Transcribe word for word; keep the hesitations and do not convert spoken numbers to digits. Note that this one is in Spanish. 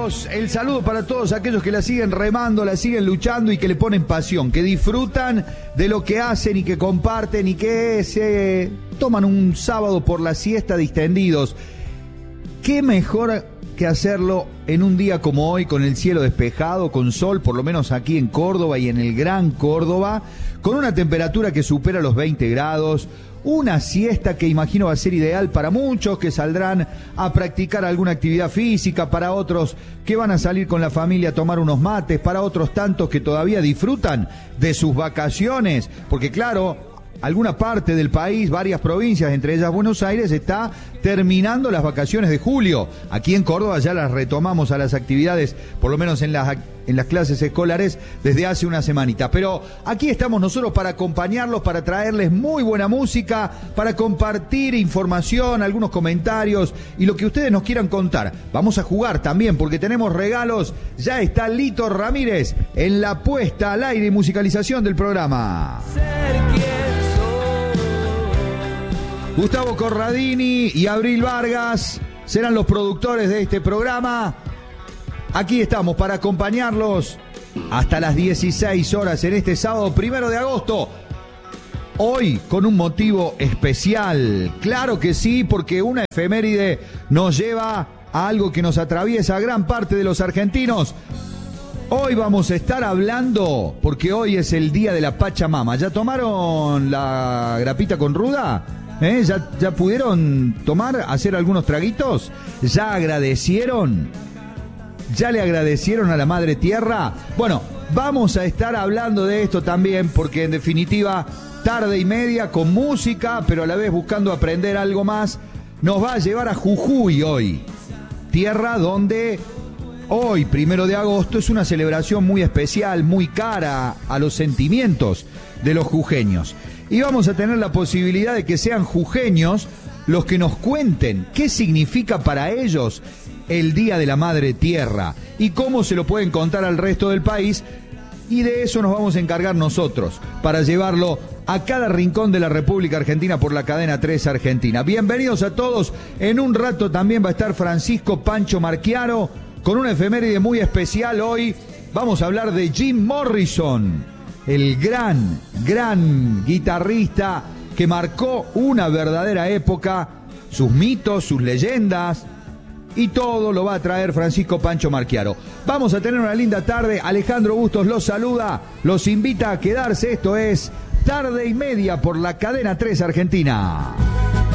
todos, el saludo para todos aquellos que la siguen remando, la siguen luchando y que le ponen pasión, que disfrutan de lo que hacen y que comparten y que se toman un sábado por la siesta distendidos. ¿Qué mejor que hacerlo en un día como hoy, con el cielo despejado, con sol, por lo menos aquí en Córdoba y en el Gran Córdoba, con una temperatura que supera los veinte grados, una siesta que imagino va a ser ideal para muchos que saldrán a practicar alguna actividad física, para otros que van a salir con la familia a tomar unos mates, para otros tantos que todavía disfrutan de sus vacaciones, porque claro, alguna parte del país, varias provincias, entre ellas Buenos Aires, está terminando las vacaciones de julio. Aquí en Córdoba ya las retomamos a las actividades, por lo menos en las, en las clases escolares, desde hace una semanita. Pero aquí estamos nosotros para acompañarlos, para traerles muy buena música, para compartir información, algunos comentarios y lo que ustedes nos quieran contar. Vamos a jugar también porque tenemos regalos. Ya está Lito Ramírez en la puesta al aire y musicalización del programa. Gustavo Corradini y Abril Vargas serán los productores de este programa. Aquí estamos para acompañarlos hasta las dieciséis horas en este sábado primero de agosto. Hoy con un motivo especial. Claro que sí, porque una efeméride nos lleva a algo que nos atraviesa a gran parte de los argentinos. Hoy vamos a estar hablando, porque hoy es el día de la Pachamama. ¿Ya tomaron la grapita con ruda? ¿Eh? ¿Ya, ¿Ya pudieron tomar, hacer algunos traguitos? ¿Ya agradecieron? ¿Ya le agradecieron a la Madre Tierra? Bueno, vamos a estar hablando de esto también, porque en definitiva, tarde y media con música, pero a la vez buscando aprender algo más, nos va a llevar a Jujuy hoy. Tierra donde hoy, primero de agosto, es una celebración muy especial, muy cara a los sentimientos de los jujeños. Y vamos a tener la posibilidad de que sean jujeños los que nos cuenten qué significa para ellos el Día de la Madre Tierra y cómo se lo pueden contar al resto del país. Y de eso nos vamos a encargar nosotros para llevarlo a cada rincón de la República Argentina por la cadena tres Argentina. Bienvenidos a todos. En un rato también va a estar Francisco Pancho Marchiaro con una efeméride muy especial. Hoy vamos a hablar de Jim Morrison, el gran, gran guitarrista que marcó una verdadera época, sus mitos, sus leyendas, y todo lo va a traer Francisco Pancho Marchiaro. Vamos a tener una linda tarde. Alejandro Bustos los saluda, los invita a quedarse. Esto es Tarde y Media por la cadena tres Argentina.